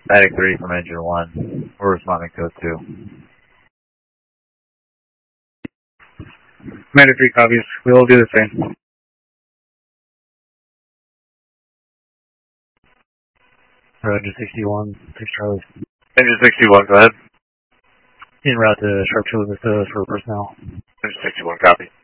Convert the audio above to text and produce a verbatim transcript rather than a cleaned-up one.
Static three from engine one. We're responding code two. Commander three copies. We'll do the same. Roger sixty-one, six Charlie. Engine sixty-one, go ahead. En route to Sharpshooter Vista for personnel. Engine sixty-one, copy.